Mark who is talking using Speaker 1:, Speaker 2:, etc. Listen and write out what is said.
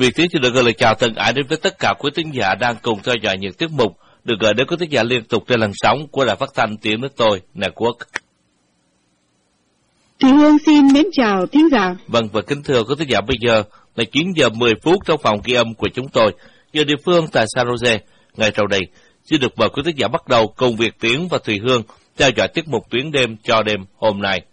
Speaker 1: Việt Tiến xin được gửi lời chào thân ái đến với tất cả quý thính giả đang cùng theo dõi những tiết mục được gửi đến quý thính giả liên tục trên làn sóng của Đài Phát thanh Tiếng Nước Tôi Network.
Speaker 2: Thùy Hương xin mến chào thính giả.
Speaker 1: Vâng, và kính thưa quý thính giả, bây giờ là 9 giờ 10 phút trong phòng ghi âm của chúng tôi, giờ địa phương tại San Jose. Ngay sau đây, xin được mời quý thính giả bắt đầu cùng Việt Tiến và Thùy Hương theo dõi tiết mục Tuyến đêm cho đêm hôm nay.